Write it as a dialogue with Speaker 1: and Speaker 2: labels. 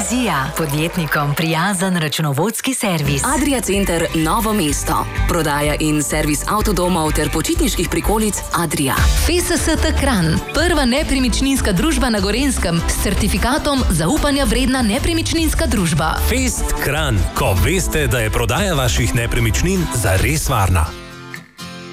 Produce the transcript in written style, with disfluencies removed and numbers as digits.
Speaker 1: Revizija. Podjetnikom prijazen računovodski servis.
Speaker 2: Adria Center Novo mesto. Prodaja in servis avtodomov ter počitniških prikolic Adria.
Speaker 3: FSST Kranj. Prva nepremičninska družba na Gorenjskem s certifikatom zaupanja vredna nepremičninska družba.
Speaker 4: Fest Kranj. Ko veste, da je prodaja vaših nepremičnin zares varna.